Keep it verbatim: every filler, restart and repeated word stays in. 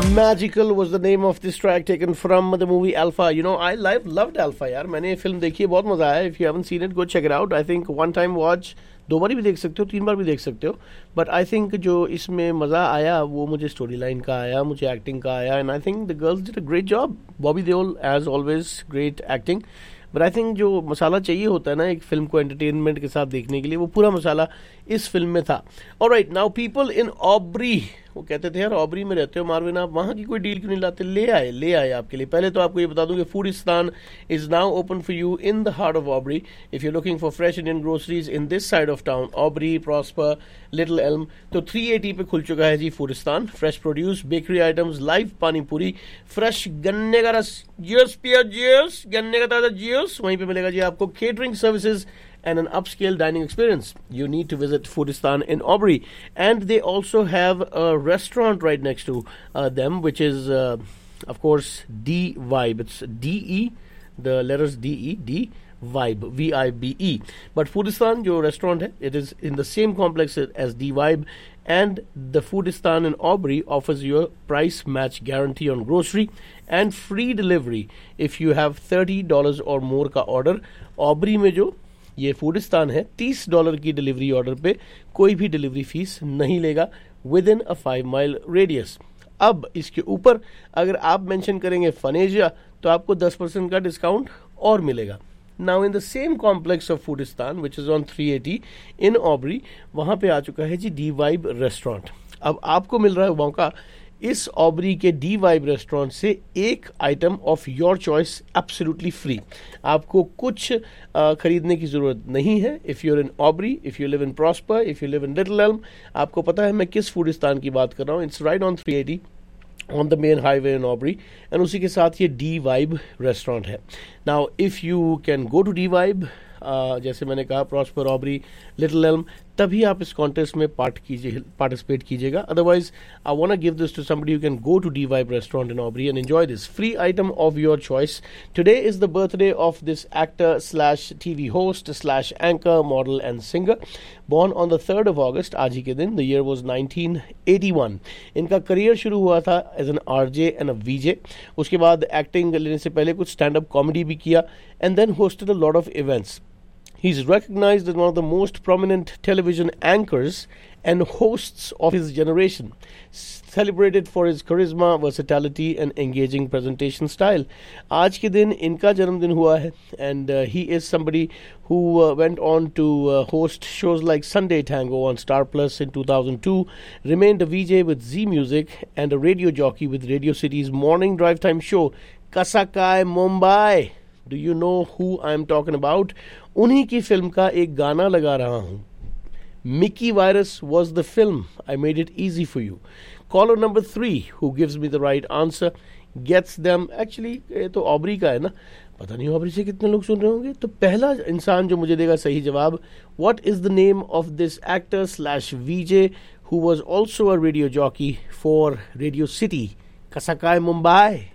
Magical was the name of this track taken from the movie Alpha. You know, I live, loved Alpha, यार. मैंने ये film देखी है, बहुत मजा आया. If you haven't seen it, go check it out. I think one time watch, दो बार भी देख सकते हो, तीन बार भी देख सकते हो. But I think जो इसमें मज़ा आया वो मुझे स्टोरी लाइन का आया, मुझे एक्टिंग का आया. And I think the girls did a great job. Bobby Deol, as always, great acting. But I think जो मसाला चाहिए होता है ना एक फिल्म को एंटरटेनमेंट के साथ देखने के लिए, वो पूरा मसाला इस फिल्म में था. Alright, now people in Aubree, वो कहते थे यार ऑब्री में रहते हो मार्विन, आप वहाँ की कोई डील क्यों नहीं लाते? ले आए ले आए आपके लिए. पहले तो आपको ये बता दूं कि फूडिस्तान is now open for you in the heart of Aubree. If you looking for fresh Indian groceries in this side of town, Aubree, prosper, little Elm, तो थ्री एटी पे खुल चुका है जी फूडिस्तान. Fresh produce, bakery items, live पानी पूरी, fresh गन्ने का रस, जियर्स पियर जियर्स, गन्ने का ताजा जियर्स, वहीं पे मिलेगा जी आपको. Catering services and an upscale dining experience. You need to visit Foodistan in Aubrey. And they also have a restaurant right next to uh, them, which is, uh, of course, D-Vibe. It's D E, the letters D E, D, Vibe, V I B E. But Foodistan, your restaurant, it is in the same complex as D-Vibe. And the Foodistan in Aubrey offers you a price match guarantee on grocery and free delivery if you have thirty dollars or more का order. Aubrey में जो ये फूडिस्तान है, तीस dollar की delivery order पे कोई भी डिलीवरी फीस नहीं लेगा with in a five mile radius. अब इसके ऊपर अगर आप मेंशन करेंगे फनेजिया तो आपको दस परसेंट का डिस्काउंट और मिलेगा. Now in the same complex of फूडिस्तान which is on three eighty in Aubree, वहाँ पे आ चुका है जी डी वाइब रेस्टोरेंट. अब आपको मिल रहा है मौका इस ऑब्री के डी वाइब रेस्टोरेंट से एक item of your choice absolutely free. आपको कुछ आ, खरीदने की ज़रूरत नहीं है. If you are in Aubree, if you live in prosper, if you live in little Elm, आपको पता है मैं किस फूडिस्तान की बात कर रहा हूँ. It's right on three eighty on the main highway in Aubree, and उसी के साथ ये डी वाइब रेस्टोरेंट है. Now if you can go to D vibe, जैसे मैंने कहा प्रॉस्पर, ऑब्री, लिटिल एल्म, तभी आप इस कॉन्टेस्ट में पार्ट कीजिए पार्टिसिपेट कीजिएगा. Otherwise I want to give this to somebody who can go to D vibe restaurant in Aubree and enjoy this free item of your choice. Today is the birthday of this actor slash TV host slash anchor, model and singer, born on the third of August, आज ही के दिन. The year was nineteen eighty-one. इनका career शुरू हुआ था as an RJ and अ वीजे. उसके बाद acting लेने से पहले कुछ स्टैंड अप कॉमेडी भी किया and then hosted a lot of events. He's recognized as one of the most prominent television anchors and hosts of his generation, celebrated for his charisma, versatility and engaging presentation style. आज के दिन इनका जन्मदिन हुआ है and uh, he is somebody who uh, went on to uh, host shows like Sunday Tango on Star Plus in two thousand two, remained a V J with Z Music and a radio jockey with Radio City's morning drive time show Kasakai Mumbai. Do you know who I'm talking about? उन्हीं की film का एक गाना लगा रहा हूँ. Mickey Virus was the film. I made it easy for you. Caller number three who gives me the right answer gets them. Actually ये तो ऑब्री का है ना, पता नहीं ऑब्री से कितने लोग सुन रहे होंगे. तो पहला इंसान जो मुझे देगा सही जवाब, what is the name of this actor slash V J who was also a radio jockey for Radio City, Kasakai Mumbai?